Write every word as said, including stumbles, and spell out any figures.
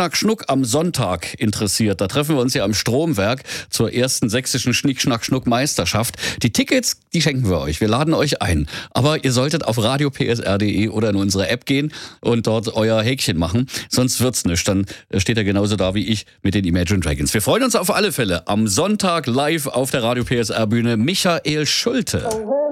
Schnack, Schnuck am Sonntag interessiert, da treffen wir uns ja am Stromwerk zur ersten sächsischen Schnick, Schnack, Schnuck Meisterschaft. Die Tickets, die schenken wir euch. Wir laden euch ein. Aber ihr solltet auf radio p s r punkt d e oder in unsere App gehen und dort euer Häkchen machen. Sonst wird's nicht. Dann steht er genauso da wie ich mit den Imagine Dragons. Wir freuen uns auf alle Fälle am Sonntag live auf der Radio P S R Bühne Michael Schulte.